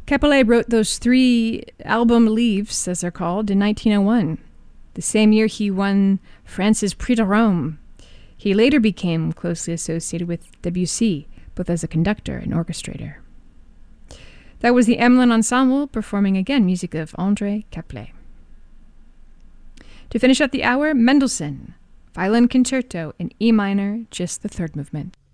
Capelet wrote those 3 album leaves, as they're called, in 1901, the same year he won France's Prix de Rome. He later became closely associated with Debussy, both as a conductor and orchestrator. That was the Emlyn Ensemble performing again music of André Capelet. To finish up the hour, Mendelssohn, Violin Concerto in E minor, just the 3rd movement.